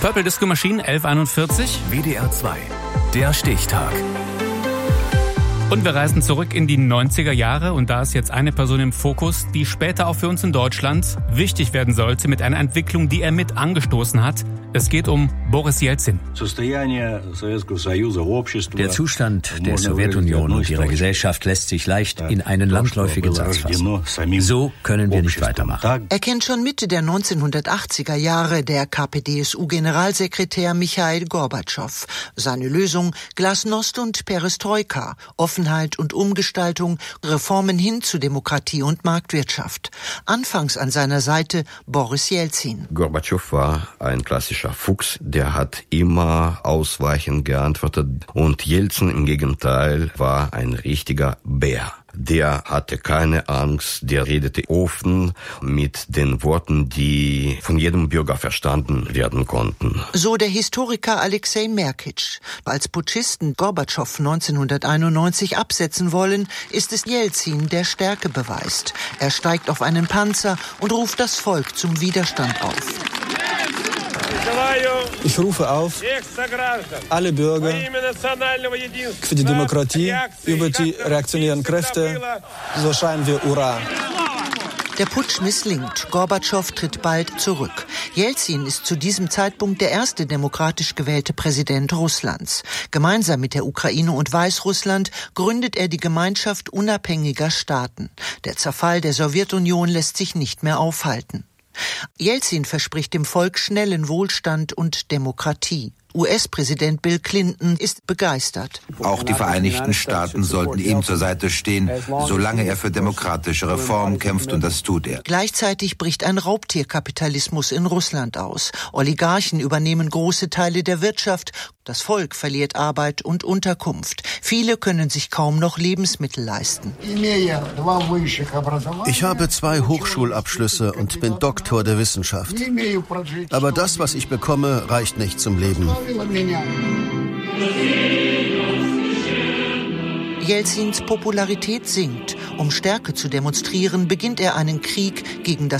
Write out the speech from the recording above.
Purple Disco Machine, 11:41. WDR 2, der Stichtag. Und wir reisen zurück in die 90er Jahre und da ist jetzt eine Person im Fokus, die später auch für uns in Deutschland wichtig werden sollte mit einer Entwicklung, die er mit angestoßen hat. Es geht um Boris Jelzin. Der Zustand der Sowjetunion und ihrer Gesellschaft lässt sich leicht in einen landläufigen Satz fassen. So können wir nicht weitermachen. Er kennt schon Mitte der 1980er Jahre der KPDSU-Generalsekretär Michail Gorbatschow. Seine Lösung: Glasnost und Perestroika, Offenheit und Umgestaltung, Reformen hin zu Demokratie und Marktwirtschaft. Anfangs an seiner Seite Boris Jelzin. Gorbatschow war ein klassischer Fuchs, der hat immer ausweichend geantwortet, und Jelzin im Gegenteil war ein richtiger Bär. Der hatte keine Angst, der redete offen mit den Worten, die von jedem Bürger verstanden werden konnten. So der Historiker Alexei Merkitsch. Als Putschisten Gorbatschow 1991 absetzen wollen, ist es Jelzin, der Stärke beweist. Er steigt auf einen Panzer und ruft das Volk zum Widerstand auf. Ich rufe auf, alle Bürger für die Demokratie, über die reaktionären Kräfte, so schreien wir Hurra. Der Putsch misslingt. Gorbatschow tritt bald zurück. Jelzin ist zu diesem Zeitpunkt der erste demokratisch gewählte Präsident Russlands. Gemeinsam mit der Ukraine und Weißrussland gründet er die Gemeinschaft unabhängiger Staaten. Der Zerfall der Sowjetunion lässt sich nicht mehr aufhalten. Jelzin verspricht dem Volk schnellen Wohlstand und Demokratie. US-Präsident Bill Clinton ist begeistert. Auch die Vereinigten Staaten sollten ihm zur Seite stehen, solange er für demokratische Reformen kämpft, und das tut er. Gleichzeitig bricht ein Raubtierkapitalismus in Russland aus. Oligarchen übernehmen große Teile der Wirtschaft. Das Volk verliert Arbeit und Unterkunft. Viele können sich kaum noch Lebensmittel leisten. Ich habe 2 Hochschulabschlüsse und bin Doktor der Wissenschaft. Aber das, was ich bekomme, reicht nicht zum Leben. Jelzins Popularität sinkt. Um Stärke zu demonstrieren, beginnt er einen Krieg gegen das